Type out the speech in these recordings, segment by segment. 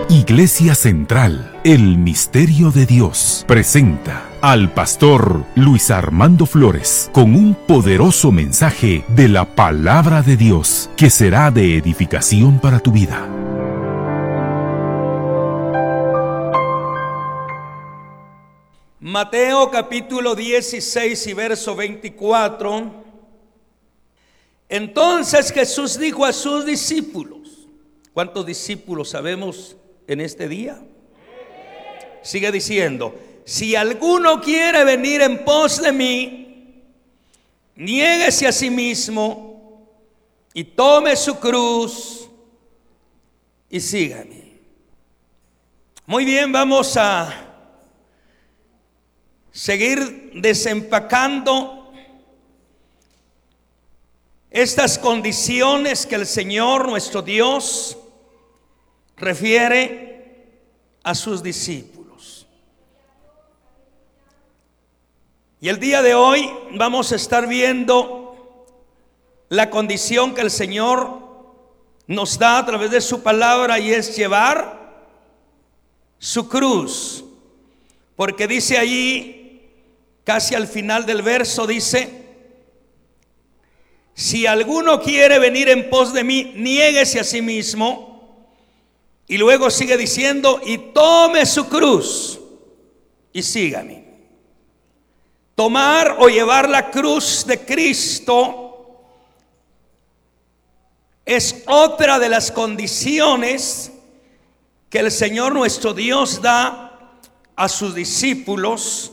Iglesia Central, el Misterio de Dios, presenta al pastor Luis Armando Flores con un poderoso mensaje de la Palabra de Dios que será de edificación para tu vida. Mateo capítulo 16 y verso 24. Entonces Jesús dijo a sus discípulos. ¿Cuántos discípulos sabemos en este día? Sigue diciendo: si alguno quiere venir en pos de mí, niéguese a sí mismo y tome su cruz y sígame. Muy bien, vamos a seguir desempacando estas condiciones que el Señor nuestro Dios refiere a sus discípulos. Y el día de hoy vamos a estar viendo la condición que el Señor nos da a través de su palabra, y es llevar su cruz. Porque dice allí, casi al final del verso, dice: si alguno quiere venir en pos de mí, niéguese a sí mismo. Y luego sigue diciendo: y tome su cruz y sígame. Tomar o llevar la cruz de Cristo es otra de las condiciones que el Señor nuestro Dios da a sus discípulos,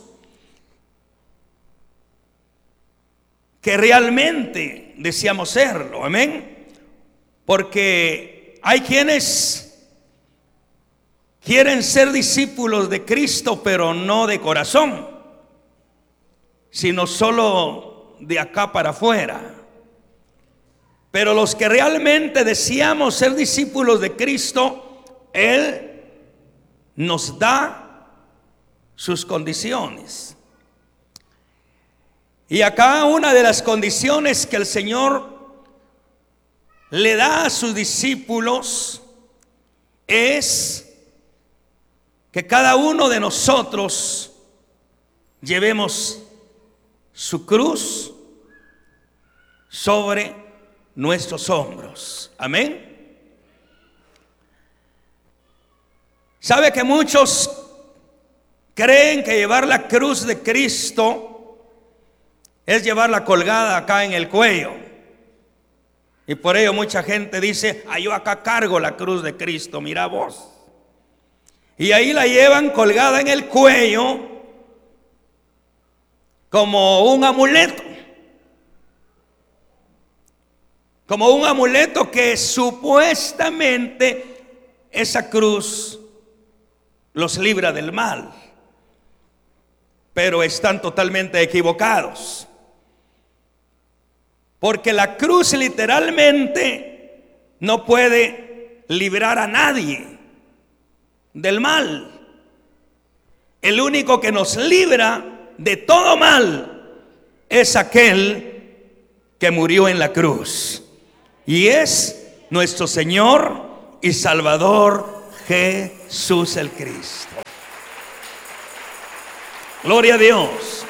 que realmente deseamos serlo. Amén. Porque hay quienes quieren ser discípulos de Cristo, pero no de corazón, sino solo de acá para afuera. Pero los que realmente deseamos ser discípulos de Cristo, Él nos da sus condiciones. Y acá una de las condiciones que el Señor le da a sus discípulos es que cada uno de nosotros llevemos su cruz sobre nuestros hombros. Amén. ¿Sabe que muchos creen que llevar la cruz de Cristo es llevarla colgada acá en el cuello? Y por ello mucha gente dice: yo acá cargo la cruz de Cristo, mira vos. Y ahí la llevan colgada en el cuello como un amuleto. Como un amuleto que supuestamente esa cruz los libra del mal. Pero están totalmente equivocados. Porque la cruz literalmente no puede librar a nadie del mal. El único que nos libra de todo mal es aquel que murió en la cruz, y es nuestro Señor y Salvador Jesús el Cristo. Gloria a Dios.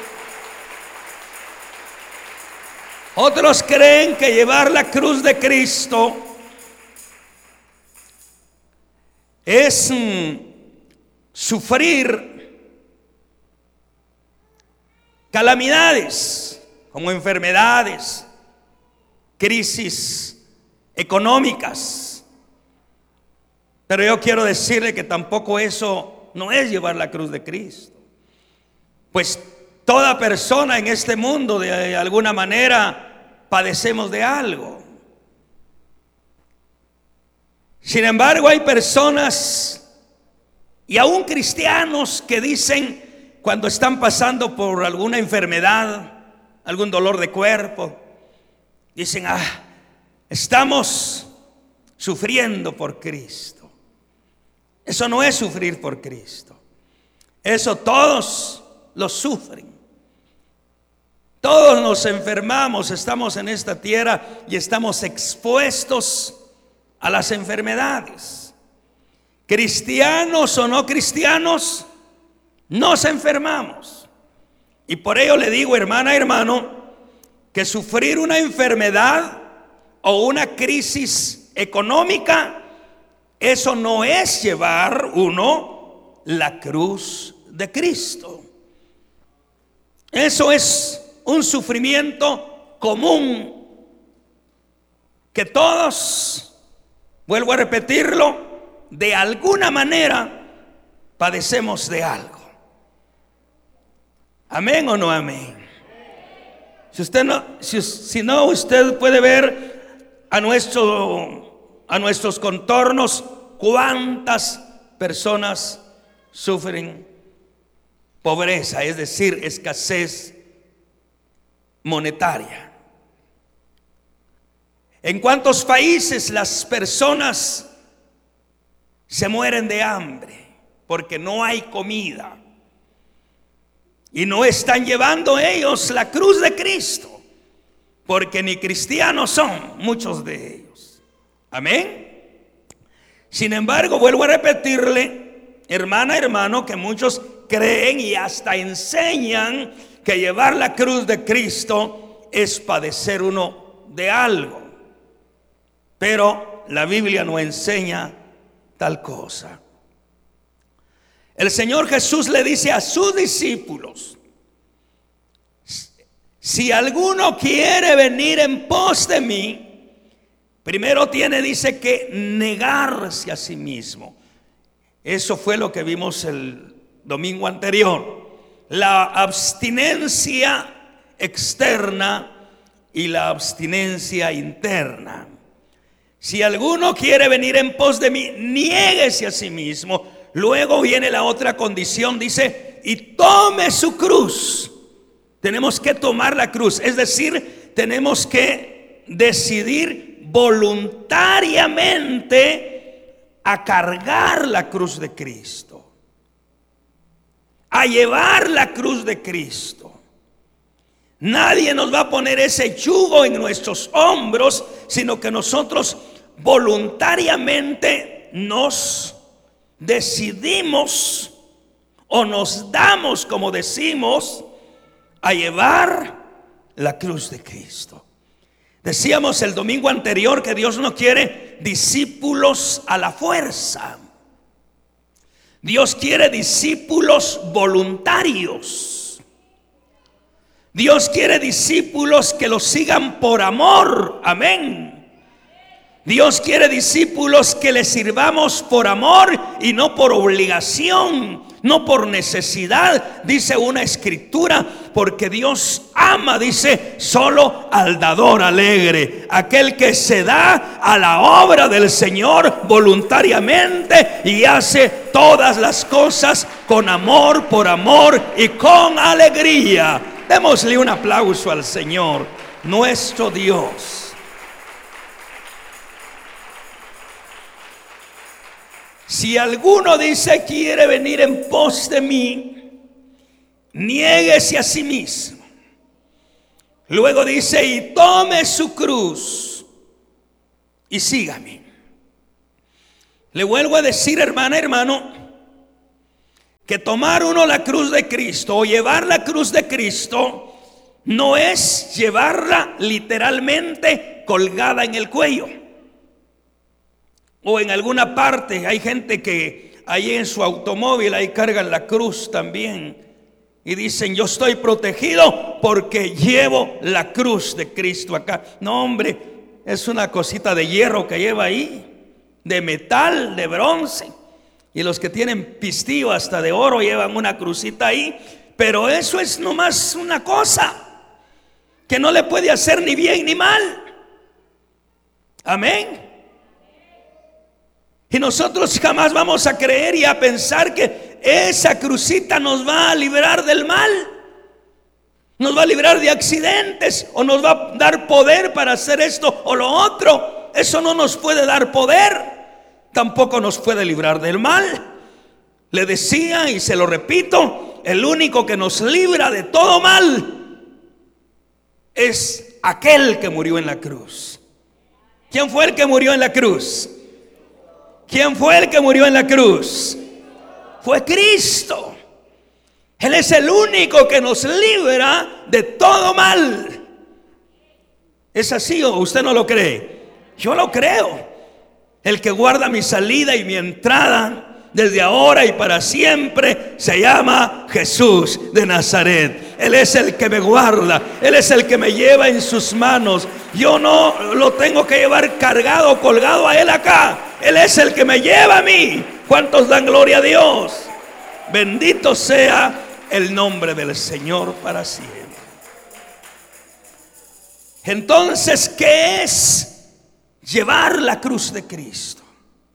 Otros creen que llevar la cruz de Cristo es sufrir calamidades como enfermedades, crisis económicas. Pero yo quiero decirle que tampoco eso no es llevar la cruz de Cristo. Pues toda persona en este mundo de alguna manera padecemos de algo. Sin embargo, hay personas y aún cristianos que dicen, cuando están pasando por alguna enfermedad, algún dolor de cuerpo, dicen: estamos sufriendo por Cristo. Eso no es sufrir por Cristo. Eso todos lo sufren. Todos nos enfermamos, estamos en esta tierra y estamos expuestos a las enfermedades. cristianos o no cristianos, nos enfermamos. Y por ello le digo, hermana, hermano, que sufrir una enfermedad o una crisis económica, eso no es llevar uno la cruz de Cristo. Eso es un sufrimiento común que todos, vuelvo a repetirlo, de alguna manera padecemos de algo. ¿Amén o no amén? Si no, usted puede ver a nuestros contornos cuántas personas sufren pobreza, es decir, escasez monetaria. ¿En cuántos países las personas se mueren de hambre porque no hay comida? Y no están llevando ellos la cruz de Cristo, porque ni cristianos son muchos de ellos. Amén. Sin embargo, vuelvo a repetirle, hermana, hermano, que muchos creen y hasta enseñan que llevar la cruz de Cristo es padecer uno de algo. Pero la Biblia no enseña tal cosa. El Señor Jesús le dice a sus discípulos: si alguno quiere venir en pos de mí, primero dice que negarse a sí mismo. Eso fue lo que vimos el domingo anterior. La abstinencia externa y la abstinencia interna. Si alguno quiere venir en pos de mí, niéguese a sí mismo. Luego viene la otra condición, dice, y tome su cruz. Tenemos que tomar la cruz, es decir, tenemos que decidir voluntariamente a cargar la cruz de Cristo, a llevar la cruz de Cristo. Nadie nos va a poner ese yugo en nuestros hombros, sino que nosotros voluntariamente nos decidimos o nos damos, como decimos, a llevar la cruz de Cristo. Decíamos el domingo anterior que Dios no quiere discípulos a la fuerza. Dios quiere discípulos voluntarios. Dios quiere discípulos que los sigan por amor. Amén. Dios quiere discípulos que le sirvamos por amor y no por obligación, no por necesidad, dice una escritura, porque Dios ama, dice, solo al dador alegre, aquel que se da a la obra del Señor voluntariamente y hace todas las cosas con amor, por amor y con alegría. Démosle un aplauso al Señor, nuestro Dios. Si alguno dice quiere venir en pos de mí, niéguese a sí mismo. Luego dice, y tome su cruz y sígame. Le vuelvo a decir, hermana, hermano, que tomar uno la cruz de Cristo o llevar la cruz de Cristo no es llevarla literalmente colgada en el cuello o en alguna parte. Hay gente que ahí en su automóvil ahí cargan la cruz también y dicen, yo estoy protegido porque llevo la cruz de Cristo acá. No, hombre, es una cosita de hierro que lleva ahí, de metal, de bronce, y los que tienen pistillo hasta de oro llevan una crucita ahí. Pero eso es nomás una cosa que no le puede hacer ni bien ni mal. Amén. Y nosotros jamás vamos a creer y a pensar que esa crucita nos va a librar del mal, nos va a librar de accidentes o nos va a dar poder para hacer esto o lo otro. Eso no nos puede dar poder, tampoco nos puede librar del mal. Le decía y se lo repito, el único que nos libra de todo mal es aquel que murió en la cruz. ¿Quién fue el que murió en la cruz? ¿Quién fue el que murió en la cruz? Fue Cristo. Él es el único que nos libra de todo mal. ¿Es así o usted no lo cree? Yo lo creo. El que guarda mi salida y mi entrada desde ahora y para siempre se llama Jesús de Nazaret. Él es el que me guarda, Él es el que me lleva en sus manos. Yo no lo tengo que llevar cargado, colgado a Él acá. Él es el que me lleva a mí. ¿Cuántos dan gloria a Dios? Bendito sea el nombre del Señor para siempre. Entonces, ¿qué es llevar la cruz de Cristo?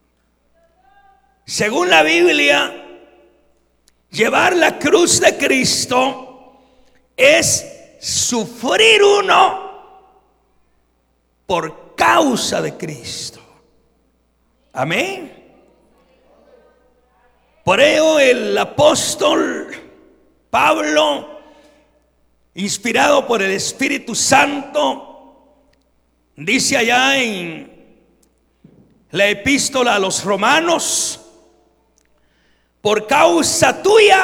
Según la Biblia, llevar la cruz de Cristo es sufrir uno por causa de Cristo. Amén. Por ello el apóstol Pablo, inspirado por el Espíritu Santo, dice allá en la epístola a los Romanos: por causa tuya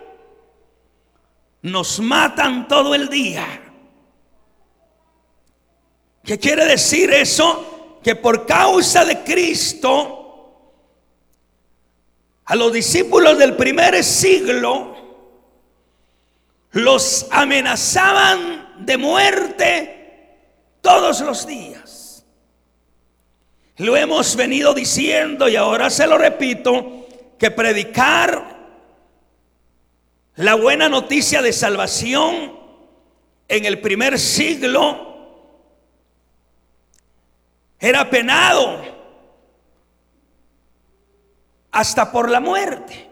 nos matan todo el día. ¿Qué quiere decir eso? Que por causa de Cristo, a los discípulos del primer siglo los amenazaban de muerte todos los días. Lo hemos venido diciendo y ahora se lo repito, que predicar la buena noticia de salvación en el primer siglo era penado hasta por la muerte,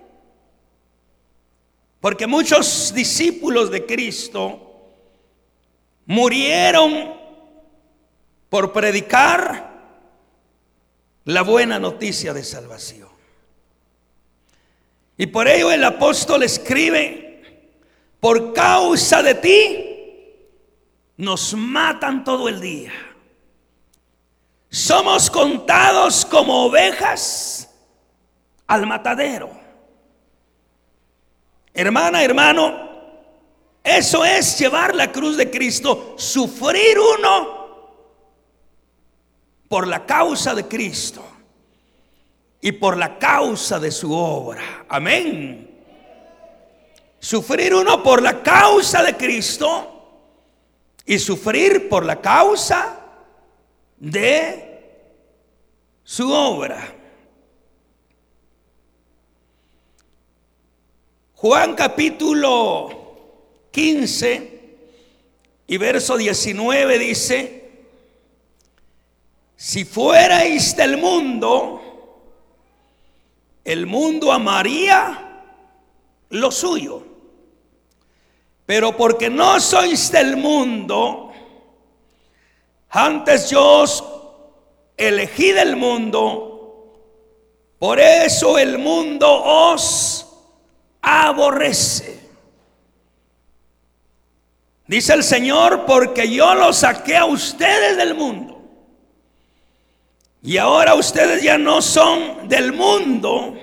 porque muchos discípulos de Cristo murieron por predicar la buena noticia de salvación. Y por ello el apóstol escribe: por causa de ti nos matan todo el día. Somos contados como ovejas al matadero. Hermana, hermano, eso es llevar la cruz de Cristo, sufrir uno por la causa de Cristo y por la causa de su obra. Amén. Sufrir uno por la causa de Cristo y sufrir por la causa de su obra. Juan capítulo 15 y verso 19 dice: si fuerais del mundo, el mundo amaría lo suyo. Pero porque no sois del mundo, antes yo os elegí del mundo, por eso el mundo os aborrece. Dice el Señor: porque yo los saqué a ustedes del mundo, y ahora ustedes ya no son del mundo,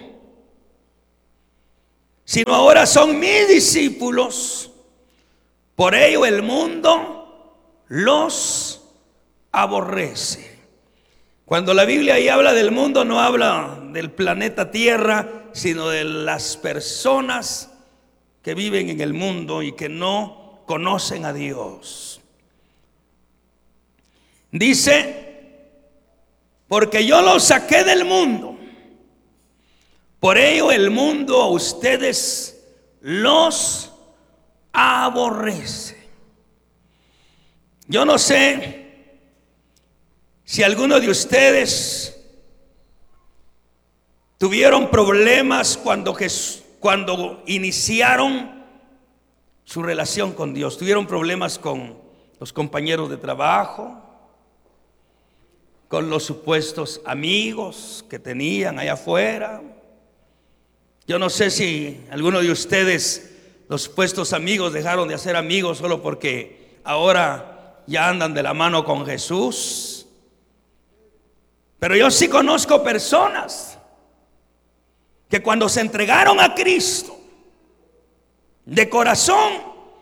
sino ahora son mis discípulos. Por ello el mundo los aborrece. Cuando la Biblia ahí habla del mundo, no habla del planeta Tierra, sino de las personas que viven en el mundo y que no conocen a Dios. Dice: porque yo los saqué del mundo, por ello el mundo a ustedes los aborrece. Yo no sé si alguno de ustedes tuvieron problemas cuando iniciaron su relación con Dios. Tuvieron problemas con los compañeros de trabajo, con los supuestos amigos que tenían allá afuera. Yo no sé si alguno de ustedes, los supuestos amigos, dejaron de ser amigos solo porque ahora ya andan de la mano con Jesús. Pero yo sí conozco personas que cuando se entregaron a Cristo de corazón,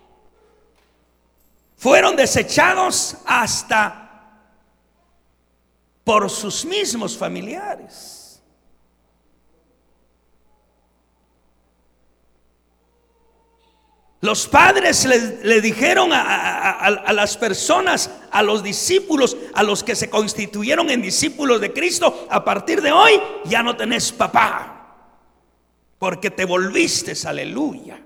fueron desechados hasta por sus mismos familiares. Los padres le dijeron a las personas, a los discípulos, a los que se constituyeron en discípulos de Cristo: a partir de hoy ya no tenés papá, porque te volviste, aleluya.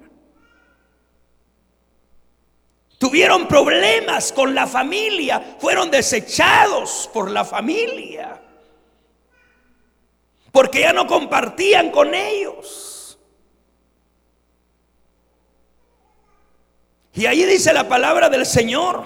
Tuvieron problemas con la familia, fueron desechados por la familia, porque ya no compartían con ellos. Y ahí dice la palabra del Señor.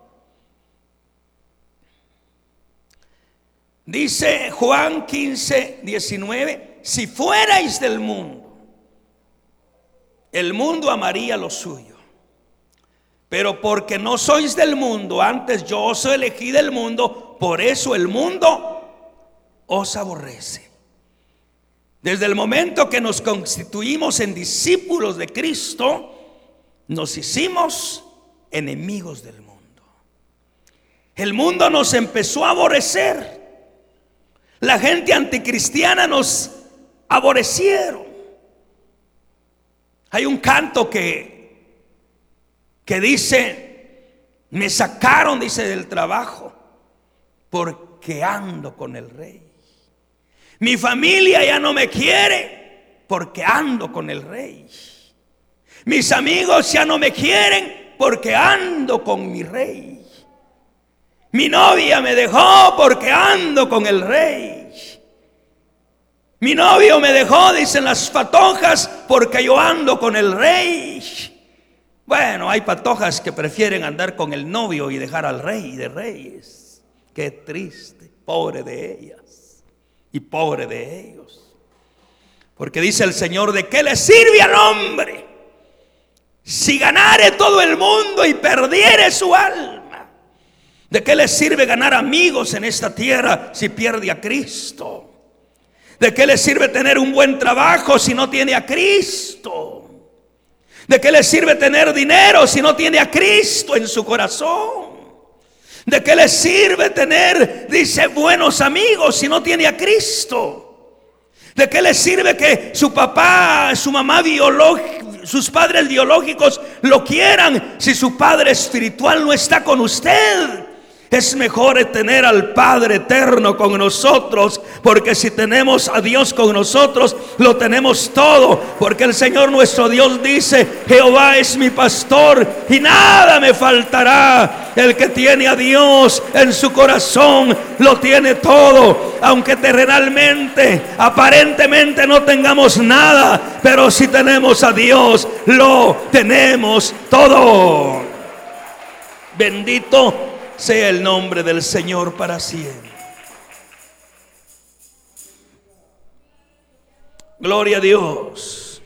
Dice Juan 15:19: si fuerais del mundo, el mundo amaría lo suyo. Pero porque no sois del mundo, antes yo os elegí del mundo, por eso el mundo os aborrece. Desde el momento que nos constituimos en discípulos de Cristo, nos hicimos enemigos del mundo. El mundo nos empezó a aborrecer. La gente anticristiana nos aborrecieron. Hay un canto que dice: me sacaron, dice, del trabajo porque ando con el rey. Mi familia ya no me quiere porque ando con el rey. Mis amigos ya no me quieren porque ando con mi rey. Mi novia me dejó porque ando con el rey. Mi novio me dejó, dicen las patojas, porque yo ando con el rey. Bueno, hay patojas que prefieren andar con el novio y dejar al rey de reyes. Qué triste, pobre de ellas y pobre de ellos. Porque dice el Señor: ¿de qué le sirve al hombre si ganare todo el mundo y perdiere su alma? ¿De qué le sirve ganar amigos en esta tierra si pierde a Cristo? ¿De qué le sirve tener un buen trabajo si no tiene a Cristo? ¿De qué le sirve tener dinero si no tiene a Cristo en su corazón? ¿De qué le sirve tener, dice, buenos amigos si no tiene a Cristo? ¿De qué le sirve que su papá, su mamá biológica, sus padres biológicos lo quieran si su padre espiritual no está con usted? Es mejor tener al Padre eterno con nosotros, porque si tenemos a Dios con nosotros, lo tenemos todo. Porque el Señor nuestro Dios dice: Jehová es mi pastor y nada me faltará. El que tiene a Dios en su corazón lo tiene todo. Aunque terrenalmente, aparentemente no tengamos nada, pero si tenemos a Dios, lo tenemos todo. Bendito sea el nombre del Señor para siempre. Gloria a Dios.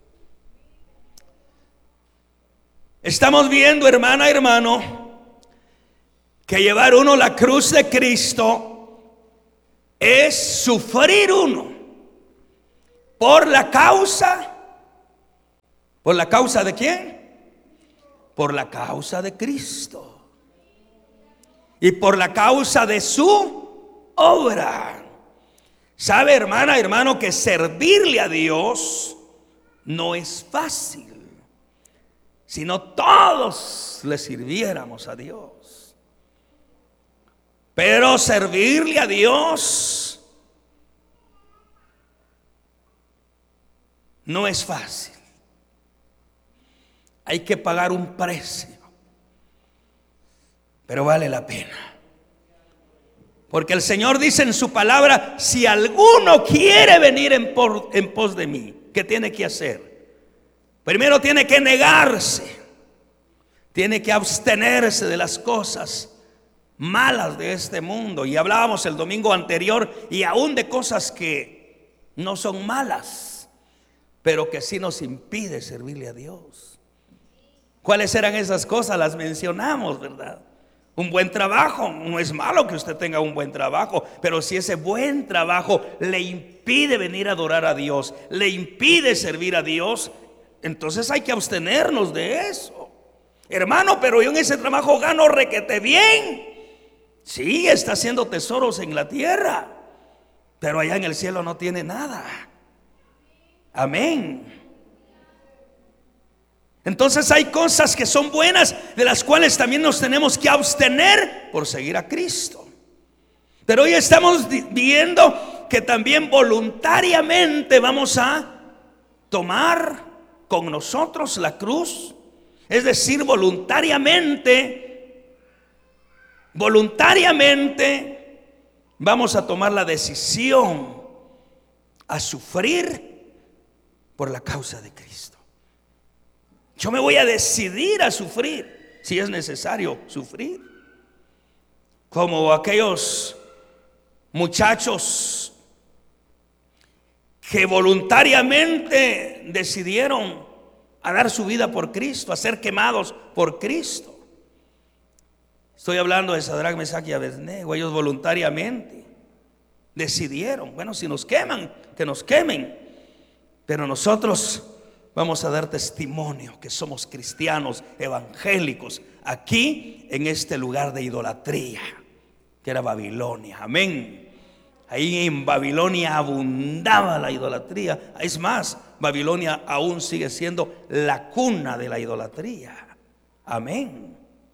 Estamos viendo, hermana, hermano, que llevar uno la cruz de Cristo es sufrir uno por la causa. ¿Por la causa de quién? Por la causa de Cristo. Y por la causa de su obra. ¿Sabe, hermana, hermano, que servirle a Dios no es fácil? Si no todos le sirviéramos a Dios. Pero servirle a Dios no es fácil. Hay que pagar un precio. Pero vale la pena. Porque el Señor dice en su palabra: si alguno quiere venir en pos de mí, ¿qué tiene que hacer? Primero tiene que negarse. Tiene que abstenerse de las cosas malas de este mundo. Y hablábamos el domingo anterior, y aún de cosas que no son malas, pero que sí nos impide servirle a Dios. ¿Cuáles eran esas cosas? Las mencionamos, ¿verdad? Un buen trabajo, no es malo que usted tenga un buen trabajo, pero si ese buen trabajo le impide venir a adorar a Dios, le impide servir a Dios, entonces hay que abstenernos de eso. Hermano, pero yo en ese trabajo gano requete bien. Sí, está haciendo tesoros en la tierra, pero allá en el cielo no tiene nada. Amén. Entonces hay cosas que son buenas, de las cuales también nos tenemos que abstener por seguir a Cristo. Pero hoy estamos viendo que también voluntariamente vamos a tomar con nosotros la cruz. Es decir, voluntariamente vamos a tomar la decisión a sufrir por la causa de Cristo. Yo me voy a decidir a sufrir si es necesario sufrir. Como aquellos muchachos que voluntariamente decidieron a dar su vida por Cristo, a ser quemados por Cristo. Estoy hablando de Sadrach, Mesach y Abednego. Ellos voluntariamente decidieron, bueno, si nos queman, que nos quemen, pero nosotros vamos a dar testimonio que somos cristianos evangélicos aquí en este lugar de idolatría que era Babilonia. Amén. Ahí en Babilonia abundaba la idolatría. Es más, Babilonia aún sigue siendo la cuna de la idolatría. Amén.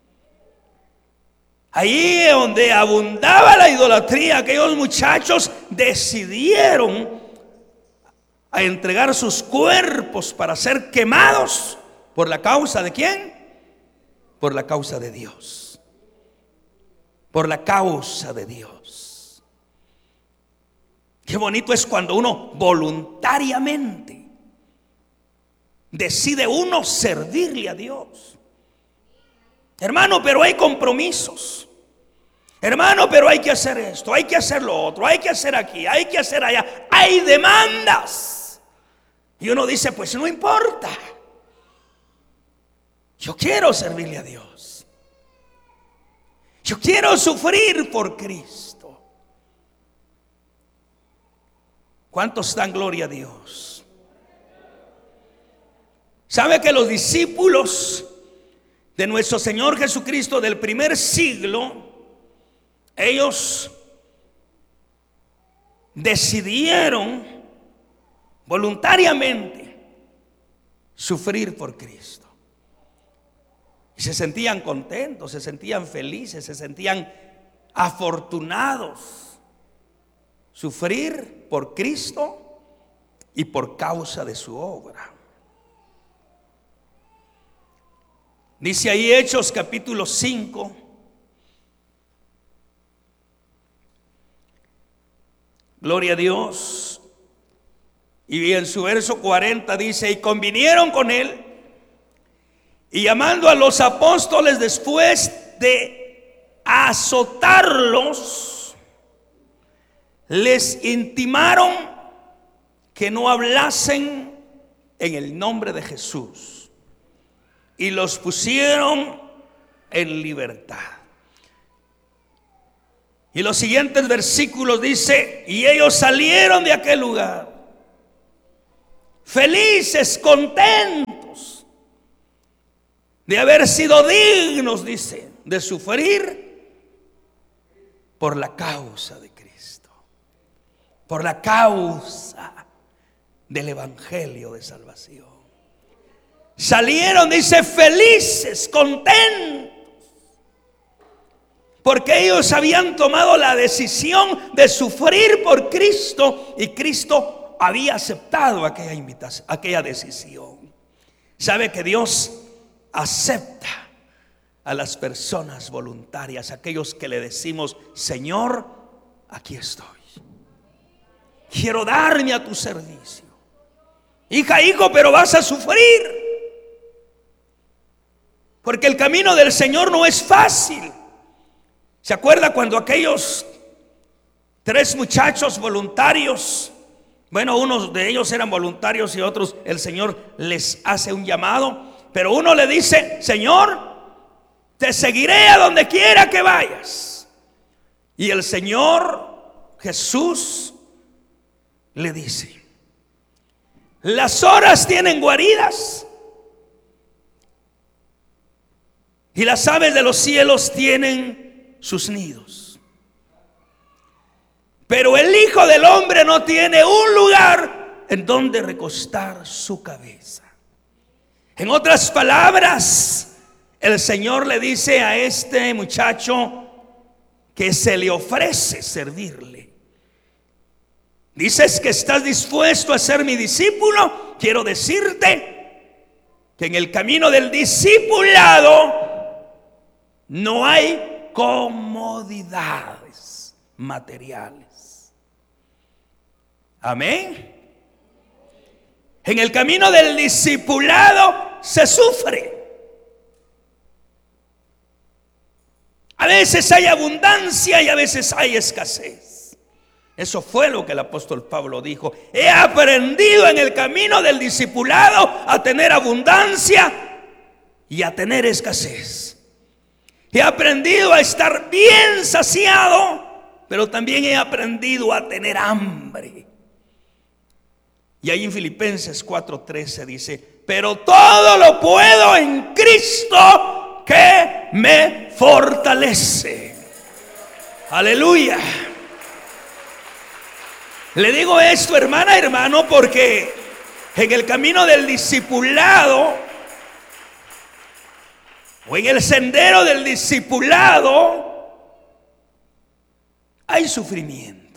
Ahí donde abundaba la idolatría, aquellos muchachos decidieron a entregar sus cuerpos para ser quemados. ¿Por la causa de quién? Por la causa de Dios. Por la causa de Dios. Qué bonito es cuando uno voluntariamente decide uno servirle a Dios. Hermano, pero hay compromisos. Hermano, pero hay que hacer esto, hay que hacer lo otro, hay que hacer aquí, hay que hacer allá. Hay demandas. Y uno dice, pues no importa. Yo quiero servirle a Dios. Yo quiero sufrir por Cristo. ¿Cuántos dan gloria a Dios? ¿Sabe que los discípulos de nuestro Señor Jesucristo del primer siglo, ellos decidieron voluntariamente sufrir por Cristo? Y se sentían contentos, se sentían felices, se sentían afortunados. Sufrir por Cristo y por causa de su obra. Dice ahí Hechos capítulo 5. Gloria a Dios. Y en su verso 40 dice: y convinieron con él, y llamando a los apóstoles después de azotarlos, les intimaron que no hablasen en el nombre de Jesús, y los pusieron en libertad. Y los siguientes versículos dice: y ellos salieron de aquel lugar felices, contentos de haber sido dignos, dice, de sufrir por la causa de Cristo, por la causa del evangelio de salvación. Salieron, dice, felices, contentos, porque ellos habían tomado la decisión de sufrir por Cristo, y Cristo había aceptado aquella invitación, aquella decisión. Sabe que Dios acepta a las personas voluntarias, aquellos que le decimos: Señor, aquí estoy, quiero darme a tu servicio. Hija, hijo, pero vas a sufrir, porque el camino del Señor no es fácil. ¿Se acuerda cuando aquellos 3 muchachos voluntarios, bueno, unos de ellos eran voluntarios y otros el Señor les hace un llamado, pero uno le dice: Señor, te seguiré a donde quiera que vayas. Y el Señor Jesús le dice: las zoras tienen guaridas y las aves de los cielos tienen sus nidos, pero el Hijo del Hombre no tiene un lugar en donde recostar su cabeza. En otras palabras, el Señor le dice a este muchacho que se le ofrece servirle. Dices que estás dispuesto a ser mi discípulo. Quiero decirte que en el camino del discipulado no hay comodidades materiales. Amén. En el camino del discipulado se sufre. A veces hay abundancia y a veces hay escasez. Eso fue lo que el apóstol Pablo dijo: he aprendido en el camino del discipulado a tener abundancia y a tener escasez. He aprendido a estar bien saciado, pero también he aprendido a tener hambre. Y ahí en Filipenses 4:13 dice: pero todo lo puedo en Cristo que me fortalece. Aleluya. Le digo esto, hermana, hermano, porque en el camino del discipulado, o en el sendero del discipulado, hay sufrimiento.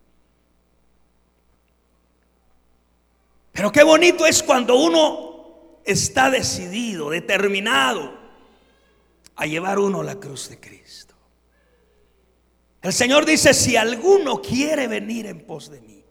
Pero qué bonito es cuando uno está decidido, determinado a llevar uno la cruz de Cristo. El Señor dice: si alguno quiere venir en pos de mí,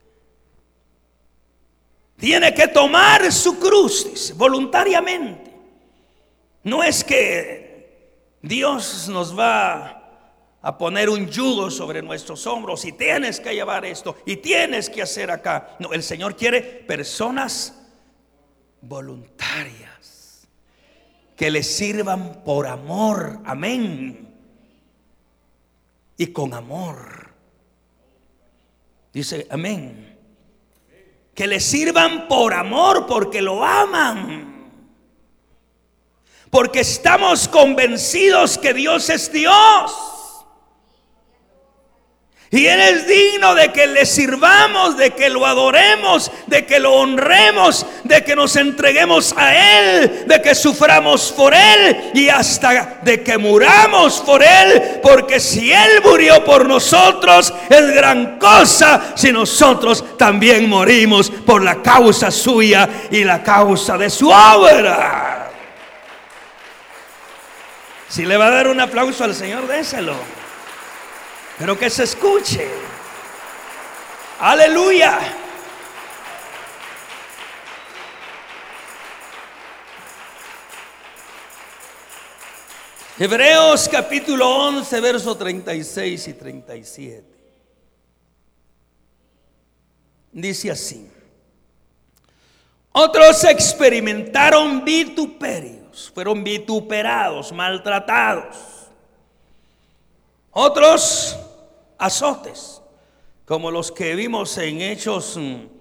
tiene que tomar su cruz, dice, voluntariamente. No es que Dios nos va a poner un yugo sobre nuestros hombros y tienes que llevar esto y tienes que hacer acá. No, el Señor quiere personas voluntarias que le sirvan por amor. Amén. Y con amor. Dice amén. Que le sirvan por amor, porque lo aman. Porque estamos convencidos que Dios es Dios. Y Él es digno de que le sirvamos, de que lo adoremos, de que lo honremos, de que nos entreguemos a Él, de que suframos por Él y hasta de que muramos por Él. Porque si Él murió por nosotros, es gran cosa si nosotros también morimos por la causa suya y la causa de su obra. Si le va a dar un aplauso al Señor, déselo. Pero que se escuche. Aleluya. Hebreos capítulo 11, versos 36 y 37. Dice así: otros experimentaron vituperios, fueron vituperados, maltratados. Otros azotes, como los que vimos en Hechos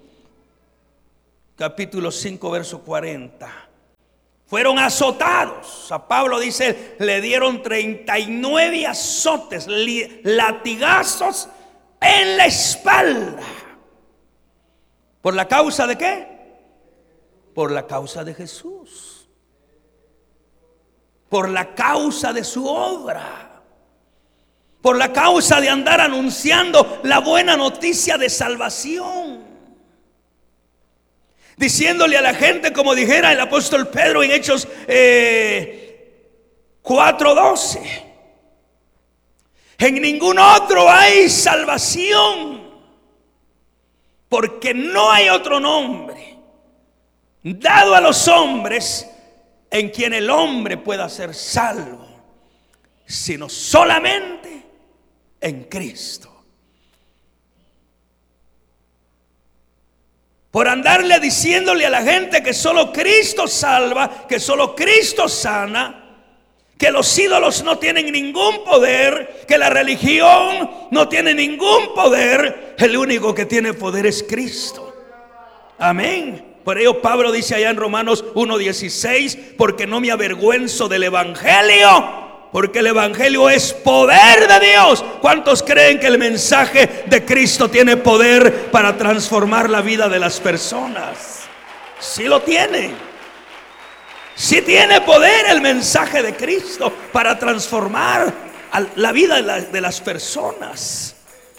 capítulo 5, verso 40. Fueron azotados. A Pablo dice, le dieron 39 azotes, latigazos en la espalda. ¿Por la causa de qué? Por la causa de Jesús. Por la causa de su obra. Por la causa de andar anunciando la buena noticia de salvación. Diciéndole a la gente, como dijera el apóstol Pedro en Hechos 4:12: en ningún otro hay salvación, porque no hay otro nombre dado a los hombres en quien el hombre pueda ser salvo, sino solamente en Cristo. Por andarle diciéndole a la gente que solo Cristo salva, que solo Cristo sana, que los ídolos no tienen ningún poder, que la religión no tiene ningún poder. El único que tiene poder es Cristo. Amén. Por ello Pablo dice allá en Romanos 1:16, porque no me avergüenzo del evangelio, porque el evangelio es poder de Dios. ¿Cuántos creen que el mensaje de Cristo tiene poder para transformar la vida de las personas? Sí lo tiene. Sí tiene poder el mensaje de Cristo para transformar la vida de las personas.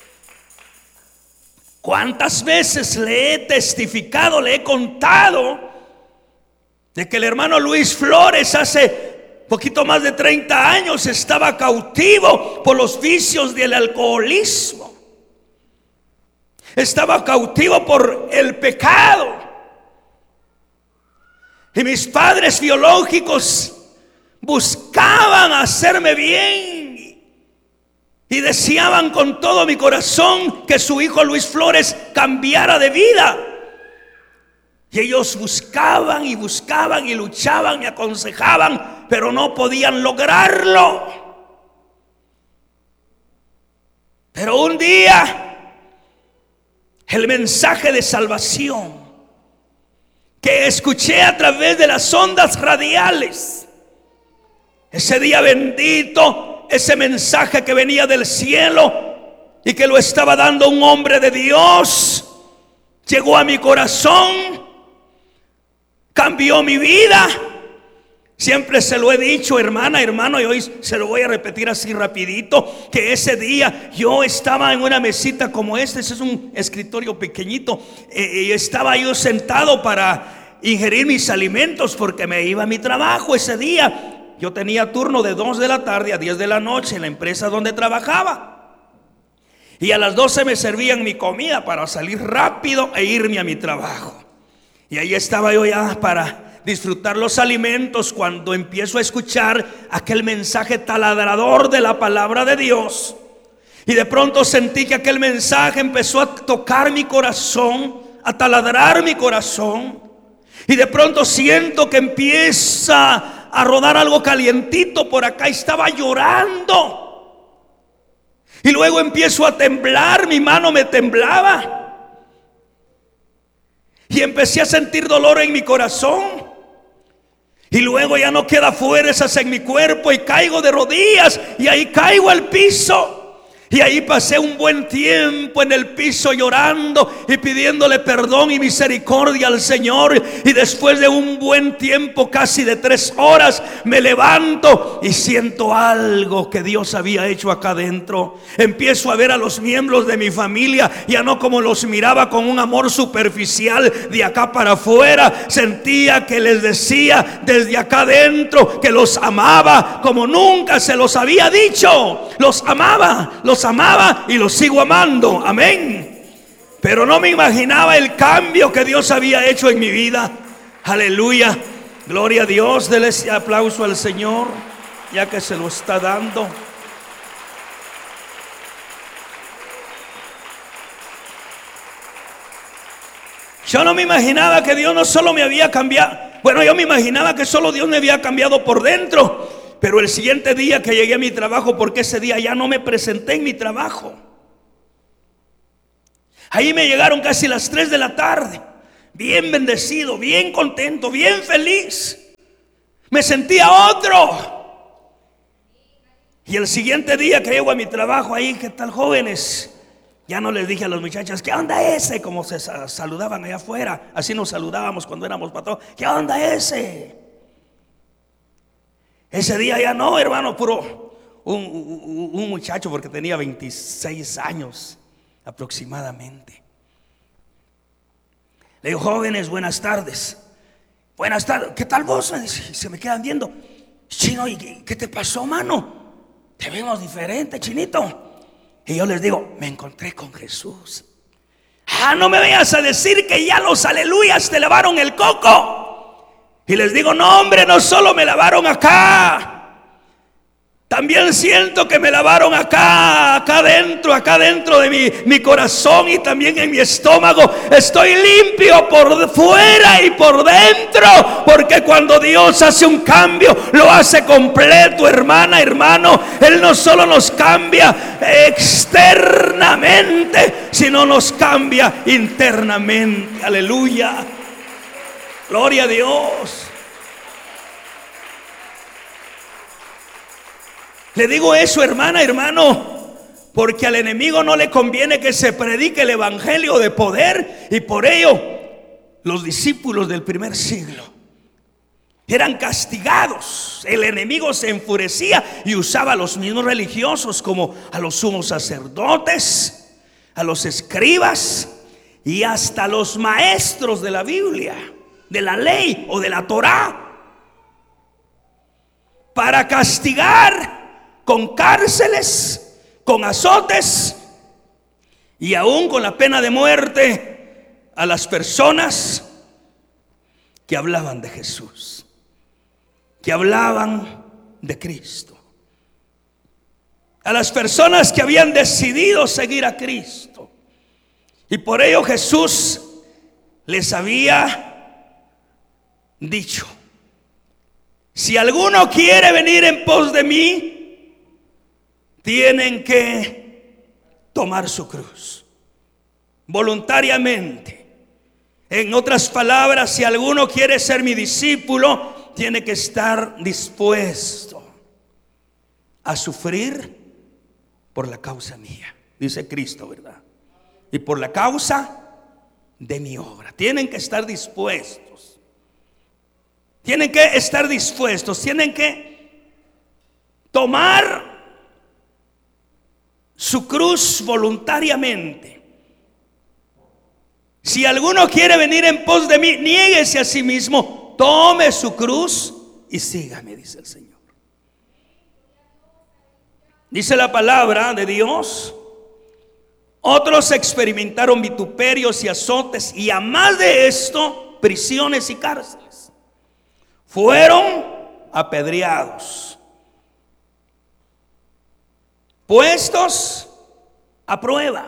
¿Cuántas veces le he testificado, le he contado de que el hermano Luis Flores hace poquito más de 30 años estaba cautivo por los vicios del alcoholismo? Estaba cautivo por el pecado. Y mis padres biológicos buscaban hacerme bien y deseaban con todo mi corazón que su hijo Luis Flores cambiara de vida. Y ellos buscaban y buscaban y luchaban, me aconsejaban, pero no podían lograrlo. Pero un día el mensaje de salvación que escuché a través de las ondas radiales, ese día bendito, ese mensaje que venía del cielo y que lo estaba dando un hombre de Dios, llegó a mi corazón, cambió mi vida. Siempre se lo he dicho, hermana, hermano, y hoy se lo voy a repetir así rapidito, que ese día yo estaba en una mesita como esta. Ese es un escritorio pequeñito, y estaba yo sentado para ingerir mis alimentos porque me iba a mi trabajo ese día. Yo tenía turno de 2 de la tarde a 10 de la noche en la empresa donde trabajaba, y a las 12 me servían mi comida para salir rápido e irme a mi trabajo. Y ahí estaba yo ya para disfrutar los alimentos cuando empiezo a escuchar aquel mensaje taladrador de la palabra de Dios. Y de pronto sentí que aquel mensaje empezó a tocar mi corazón, a taladrar mi corazón. Y de pronto siento que empieza a rodar algo calientito por acá. Y estaba llorando. Y luego empiezo a temblar, mi mano me temblaba. Y empecé a sentir dolor en mi corazón. Y luego ya no queda fuerzas en mi cuerpo y caigo de rodillas y ahí caigo al piso. Y ahí pasé un buen tiempo en el piso llorando y pidiéndole perdón y misericordia al Señor. Y después de un buen tiempo, casi de 3 horas, me levanto y siento algo que Dios había hecho acá adentro. Empiezo a ver a los miembros de mi familia, ya no como los miraba con un amor superficial de acá para afuera. Sentía que les decía desde acá adentro que los amaba como nunca se los había dicho. Los amaba y los sigo amando, amén. Pero no me imaginaba el cambio que Dios había hecho en mi vida. Aleluya, gloria a Dios. Dele ese aplauso al Señor, ya que se lo está dando. Yo no me imaginaba que Dios no solo me había cambiado. Bueno, yo me imaginaba que solo Dios me había cambiado por dentro. Pero el siguiente día que llegué a mi trabajo, porque ese día ya no me presenté en mi trabajo, ahí me llegaron casi las 3 de la tarde, bien bendecido, bien contento, bien feliz. Me sentía otro. Y el siguiente día que llego a mi trabajo ahí, ¿qué tal, jóvenes? Ya no les dije a las muchachas, ¿qué onda ese? Como se saludaban allá afuera. Así nos saludábamos cuando éramos patrón. ¿Qué onda ese? Ese día ya no, hermano, puro un muchacho, porque tenía 26 años aproximadamente. Le digo, jóvenes, buenas tardes. Buenas tardes, ¿qué tal vos? Me dice, se me quedan viendo. Chino, ¿y qué te pasó, mano? Te vemos diferente, chinito. Y yo les digo, me encontré con Jesús. Ah, no me vayas a decir que ya los aleluyas te lavaron el coco. Y les digo, no, hombre, no solo me lavaron acá, También siento que me lavaron acá dentro de mi corazón y también en mi estómago. Estoy limpio por fuera y por dentro, porque cuando Dios hace un cambio, lo hace completo, hermana, hermano. Él no solo nos cambia externamente, sino nos cambia internamente. Aleluya. Gloria a Dios. Le digo eso, hermana, hermano, porque al enemigo no le conviene que se predique el evangelio de poder. Y por ello los discípulos del primer siglo eran castigados. El enemigo se enfurecía y usaba a los mismos religiosos como a los sumos sacerdotes, a los escribas y hasta los maestros de la Biblia, de la ley o de la Torá, para castigar con cárceles, con azotes y aún con la pena de muerte a las personas que hablaban de Jesús, que hablaban de Cristo, a las personas que habían decidido seguir a Cristo. Y por ello Jesús les había dicho: si alguno quiere venir en pos de mí, tienen que tomar su cruz voluntariamente. En otras palabras, si alguno quiere ser mi discípulo, tiene que estar dispuesto a sufrir por la causa mía, dice Cristo, ¿verdad? Y por la causa de mi obra. Tienen que estar dispuestos. Tienen que estar dispuestos. Tienen que tomar su cruz voluntariamente. Si alguno quiere venir en pos de mí, niéguese a sí mismo, tome su cruz y sígame, dice el Señor. Dice la palabra de Dios: otros experimentaron vituperios y azotes, y a más de esto, prisiones y cárceles. Fueron apedreados, puestos a prueba,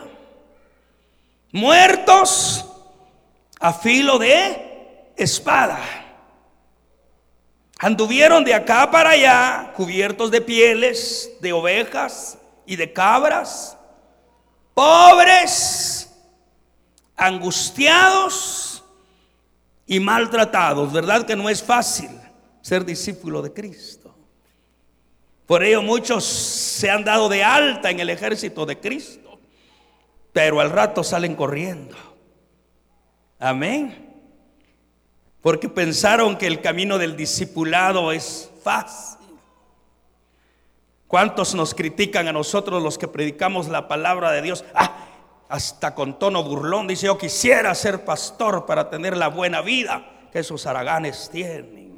muertos a filo de espada. Anduvieron de acá para allá, cubiertos de pieles de ovejas y de cabras, pobres, angustiados y maltratados. ¿Verdad que no es fácil ser discípulo de Cristo? Por ello muchos se han dado de alta en el ejército de Cristo, pero al rato salen corriendo. Amén. Porque pensaron que el camino del discipulado es fácil. ¿Cuántos nos critican a nosotros los que predicamos la palabra de Dios? Hasta con tono burlón dice: yo quisiera ser pastor para tener la buena vida que esos haraganes tienen.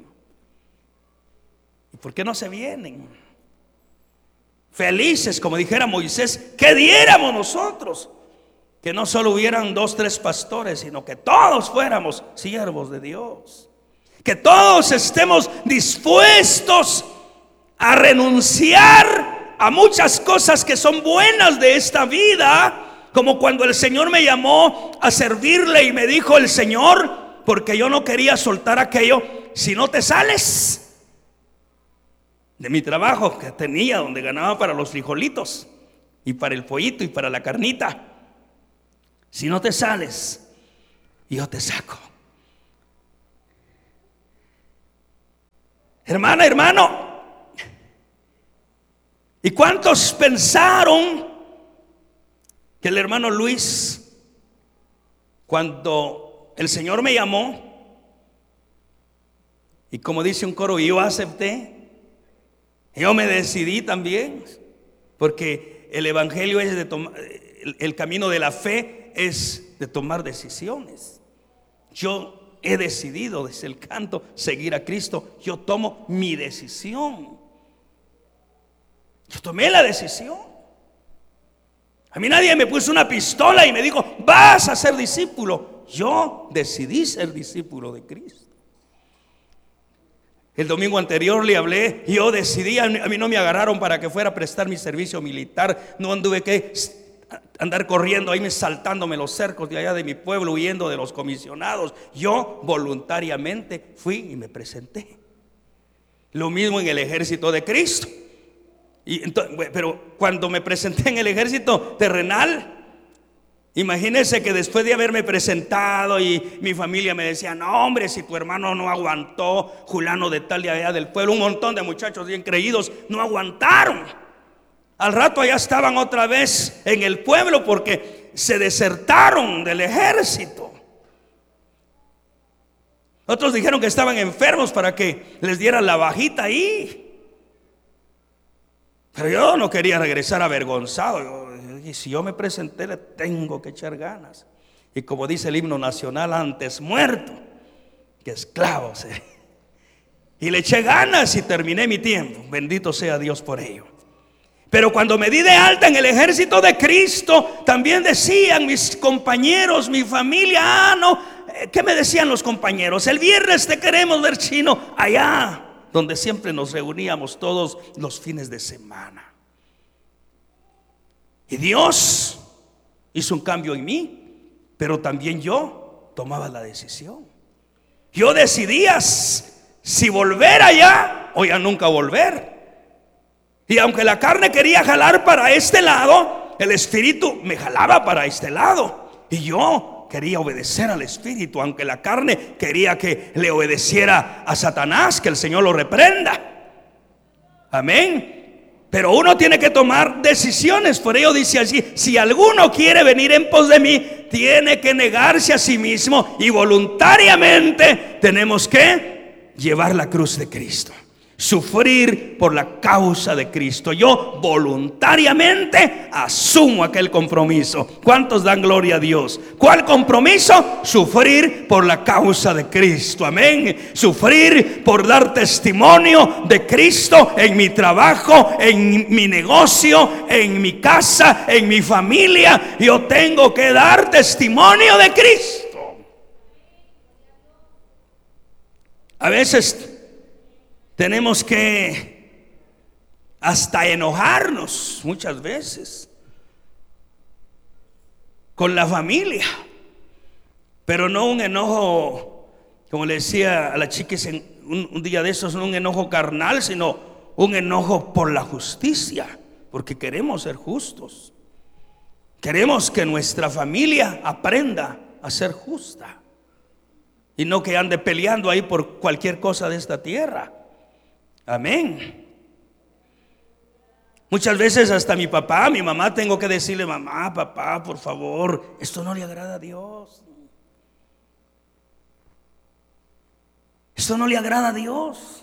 ¿Y por qué no se vienen? Felices, como dijera Moisés, ¿qué diéramos nosotros? Que no solo hubieran 2, 3 pastores, sino que todos fuéramos siervos de Dios. Que todos estemos dispuestos a renunciar a muchas cosas que son buenas de esta vida, como cuando el Señor me llamó a servirle y me dijo el Señor, porque yo no quería soltar aquello: si no te sales de mi trabajo que tenía, donde ganaba para los frijolitos y para el pollito y para la carnita, si no te sales, yo te saco. Hermana, hermano, ¿y cuántos pensaron que el hermano Luis, cuando el Señor me llamó, y como dice un coro, yo acepté, yo me decidí también? Porque el evangelio es de tomar, el camino de la fe es de tomar decisiones. Yo he decidido desde el canto seguir a Cristo. Yo tomo mi decisión. Yo tomé la decisión. A mí nadie me puso una pistola y me dijo: vas a ser discípulo. Yo decidí ser discípulo de Cristo. El domingo anterior le hablé, yo decidí, a mí no me agarraron para que fuera a prestar mi servicio militar. No anduve que andar corriendo ahí, saltándome los cercos de allá de mi pueblo, huyendo de los comisionados. Yo voluntariamente fui y me presenté. Lo mismo en el ejército de Cristo. Pero cuando me presenté en el ejército terrenal, imagínense que después de haberme presentado y mi familia me decía: no, hombre, si tu hermano no aguantó, Julano de tal y allá del pueblo, un montón de muchachos bien creídos no aguantaron. Al rato allá estaban otra vez en el pueblo porque se desertaron del ejército. Otros dijeron que estaban enfermos para que les dieran la bajita ahí. Pero yo no quería regresar avergonzado. Y si yo me presenté, le tengo que echar ganas. Y como dice el himno nacional, antes muerto que esclavo seré. Y le eché ganas y terminé mi tiempo. Bendito sea Dios por ello. Pero cuando me di de alta en el ejército de Cristo, también decían mis compañeros, mi familia: no, ¿qué me decían los compañeros? El viernes te queremos ver, chino, allá donde siempre nos reuníamos todos los fines de semana. Y Dios hizo un cambio en mí, pero también yo tomaba la decisión. Yo decidía si volver allá o ya nunca volver. Y aunque la carne quería jalar para este lado, el espíritu me jalaba para este lado. Y yo quería obedecer al espíritu, aunque la carne quería que le obedeciera a Satanás, que el Señor lo reprenda. Amén. Pero uno tiene que tomar decisiones. Por ello dice allí: si alguno quiere venir en pos de mí, tiene que negarse a sí mismo, y voluntariamente tenemos que llevar la cruz de Cristo, sufrir por la causa de Cristo. Yo voluntariamente asumo aquel compromiso. ¿Cuántos dan gloria a Dios? ¿Cuál compromiso? Sufrir por la causa de Cristo. Amén. Sufrir por dar testimonio de Cristo en mi trabajo, en mi negocio, en mi casa, en mi familia. Yo tengo que dar testimonio de Cristo. A veces tenemos que hasta enojarnos muchas veces con la familia, pero no un enojo, como le decía a la chiquis un día de esos, no un enojo carnal, sino un enojo por la justicia, porque queremos ser justos. Queremos que nuestra familia aprenda a ser justa y no que ande peleando ahí por cualquier cosa de esta tierra. Amén. Muchas veces hasta mi papá, mi mamá, tengo que decirle: mamá, papá, por favor, esto no le agrada a Dios. Esto no le agrada a Dios.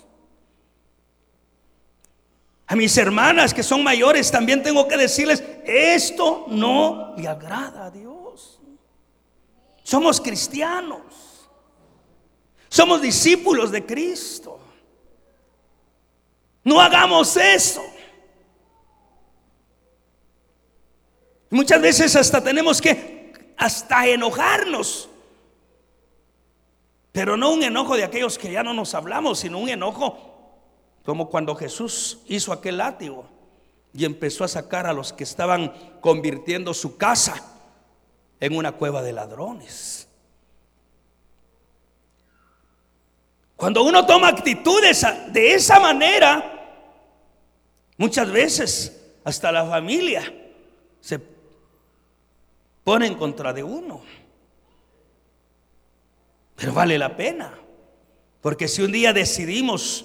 A mis hermanas que son mayores también tengo que decirles: esto no le agrada a Dios. Somos cristianos, somos discípulos de Cristo. No hagamos eso. Muchas veces hasta tenemos que enojarnos, pero no un enojo de aquellos que ya no nos hablamos, sino un enojo como cuando Jesús hizo aquel látigo y empezó a sacar a los que estaban convirtiendo su casa en una cueva de ladrones. Cuando uno toma actitudes de esa manera, muchas veces hasta la familia se pone en contra de uno. Pero vale la pena, porque si un día decidimos